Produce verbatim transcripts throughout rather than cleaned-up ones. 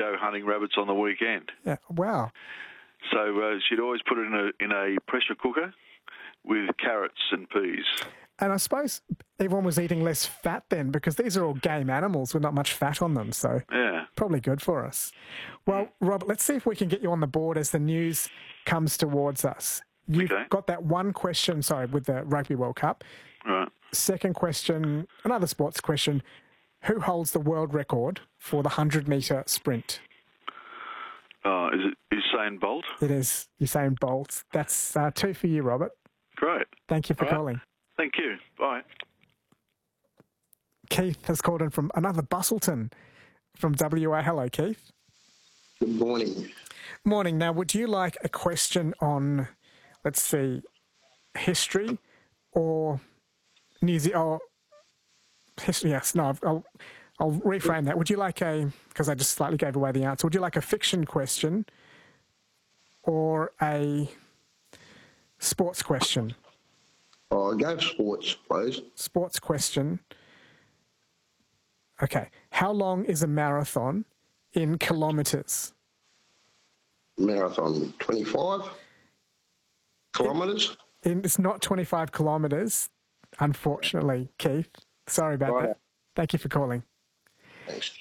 go hunting rabbits on the weekend. Yeah. Wow. So uh, she'd always put it in a in a pressure cooker with carrots and peas. And I suppose everyone was eating less fat then because these are all game animals with not much fat on them. So yeah, probably good for us. Well, Robert, let's see if we can get you on the board as the news comes towards us. You've okay. got that one question, sorry, with the Rugby World Cup. Right. Second question, another sports question. Who holds the world record for the one hundred metre sprint? Oh, is it Usain Bolt? It is Usain Bolt. That's uh, two for you, Robert. Great. Thank you for All right. calling. Thank you. Bye. Keith has called in from another Bustleton from W A. Hello, Keith. Good morning. Morning. Now, would you like a question on, let's see, history or New Zealand? History, yes. No, I'll, I'll, I'll reframe that. Would you like a, because I just slightly gave away the answer, would you like a fiction question or a sports question? Oh, I'll go sports, please. Sports question. Okay. How long is a marathon in kilometres? Marathon, twenty-five kilometres? It, it's not twenty-five kilometres, unfortunately, Keith. Sorry about Right. that. Thank you for calling. Thanks.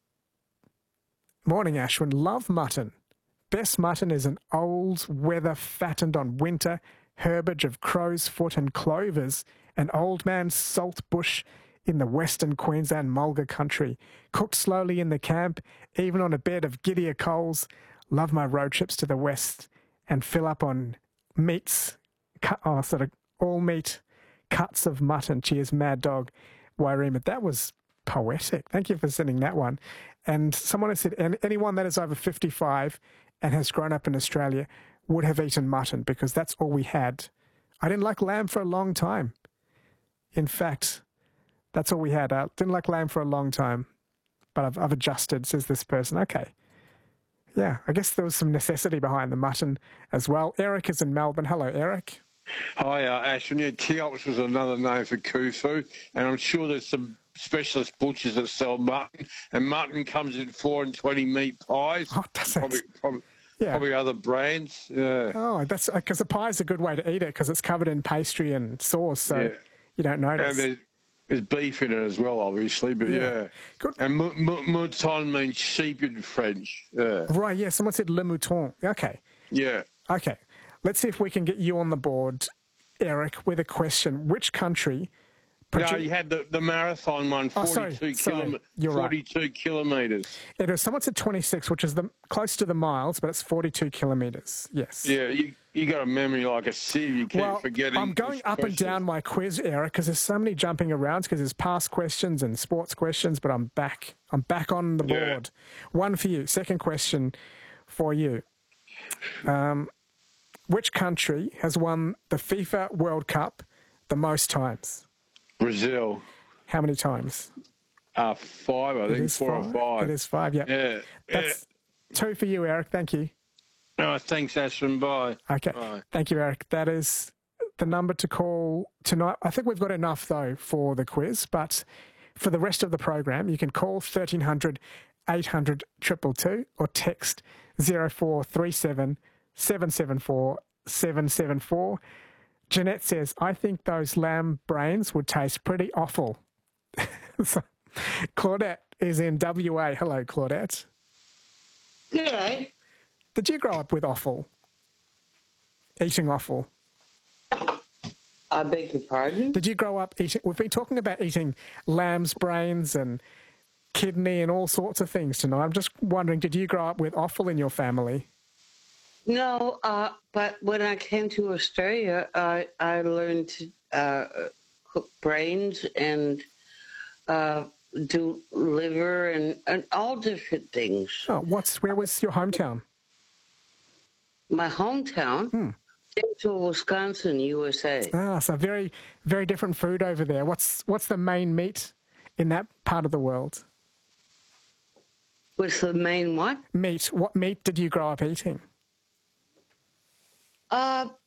Morning, Ashwin. Love mutton. Best mutton is an old weather fattened on winter herbage of crow's foot and clovers, an old man's salt bush in the western Queensland mulga country. Cooked slowly in the camp, even on a bed of giddier coals. Love my road trips to the west and fill up on meats, cut, oh, sort of all meat cuts of mutton. Cheers, Mad Dog Wairema. That was poetic. Thank you for sending that one. And someone has said, "And anyone that is over fifty-five and has grown up in Australia would have eaten mutton because that's all we had. I didn't like lamb for a long time. In fact, that's all we had. I didn't like lamb for a long time, but I've, I've adjusted," says this person. Okay. Yeah, I guess there was some necessity behind the mutton as well. Eric is in Melbourne. Hello, Eric. Hi, uh, Ashwin. Yeah, Teops was another name for Kufu, and I'm sure there's some specialist butchers that sell mutton, and mutton comes in four and twenty meat pies. Oh, does it? Probably, probably, Yeah. probably other brands. Yeah. Oh, that's because a pie is a good way to eat it because it's covered in pastry and sauce, so Yeah. you don't And notice. there's, there's beef in it as well, obviously, but Yeah. yeah. Good. And mou- mou- mouton means sheep in French. Yeah. Right, yeah, someone said le mouton. Okay, Yeah. okay. Let's see if we can get you on the board, Eric, with a question. Which country... No, produ- you had the, the marathon one, Oh, sorry, forty-two, sorry. kilom- You're right. forty-two kilometres. It was, someone said twenty-six, which is the close to the miles, but it's forty-two kilometres. Yes. Yeah, you, you got a memory like a sieve. You keep Well, forgetting. I'm going these up and questions. down my quiz, Eric, because there's so many jumping around because there's past questions and sports questions, but I'm back. I'm back on the Yeah. board. One for you. Second question for you. Um, which country has won the FIFA World Cup the most times? Brazil. How many times? Uh, five, I It think, is four or five. It is five, yeah. Yeah. That's two for you, Eric. Thank you. yeah. Oh, thanks, Ashwin. Bye. Okay. Bye. Thank you, Eric. That is the number to call tonight. I think we've got enough, though, for the quiz, but for the rest of the program, you can call thirteen hundred, eight hundred, two two two or text zero four three seven, seven seven four, seven seven four. Jeanette says, I think those lamb brains would taste pretty awful. So, Claudette is in W A. Hello, Claudette. G'day. Did you grow up with offal? Eating offal? I beg your pardon? Did you grow up eating... We've been talking about eating lamb's brains and kidney and all sorts of things tonight. I'm just wondering, did you grow up with offal in your family? No, uh, but when I came to Australia, I, I learned to uh, cook brains and uh, do liver and, and all different things. Oh, what's... Where was your hometown? My hometown, Hmm. Central Wisconsin, U S A. Ah, so very, very different food over there. What's what's the main meat in that part of the world? What's the main what? Meat. What meat did you grow up eating? Uh,